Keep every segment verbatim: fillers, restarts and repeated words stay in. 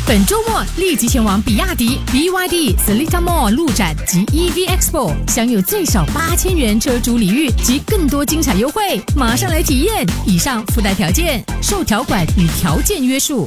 本周末立即前往比亚迪 B Y D Seletar Mall 路展及 E V Expo， 享有最少八千元车主礼遇及更多精彩优惠，马上来体验！以上附带条件受条款与条件约束。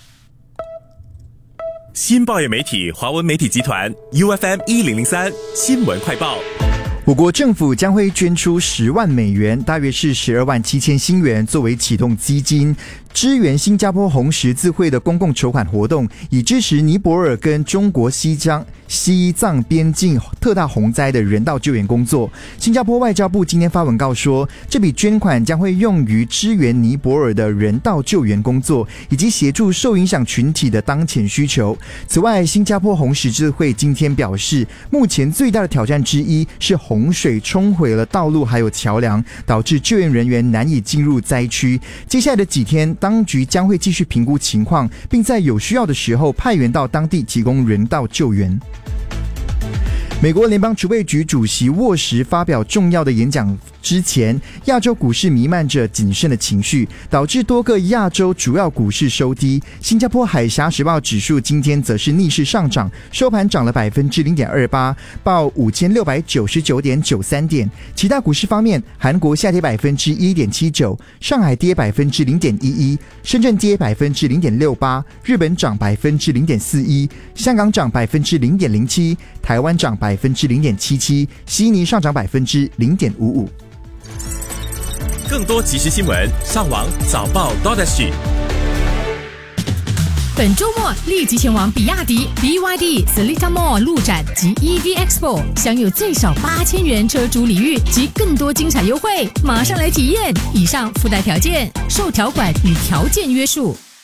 新报业媒体华文媒体集团 U F M 一零零三新闻快报。 我国政府将会捐出十万美元，大约是十二万七千新元，作为启动基金，支援新加坡红十字会的公共筹款活动，以支持尼泊尔跟中国西疆西藏边境特大洪灾的人道救援工作。新加坡外交部今天发文告说，这笔捐款将会用于支援尼泊尔的人道救援工作，以及协助受影响群体的当前需求。此外，新加坡红十字会今天表示，目前最大的挑战之一是洪水冲毁了道路还有桥梁，导致救援人员难以进入灾区。接下来的几天，当局将会继续评估情况，并在有需要的时候派员到当地提供人道救援。美国联邦储备局主席沃什发表重要的演讲之前，亚洲股市弥漫着谨慎的情绪，导致多个亚洲主要股市收低。新加坡海峡时报指数今天则是逆势上涨，收盘涨了 百分之零点二八， 报五千六百九十九点九三点。其他股市方面，韩国下跌 百分之一点七九， 上海跌 百分之零点一一， 深圳跌 百分之零点六八， 日本涨 百分之零点四一， 香港涨 百分之零点零七， 台湾涨 百分之零点七七， 悉尼上涨 百分之零点五五。 更多即时新闻，上网早报 .sg。 本周末立即前往比亚迪 B Y D Seletar Mall 路展及 E V Expo， 享有最少八千元车主礼遇及更多精彩优惠，马上来体验！以上附带条件受条款与条件约束。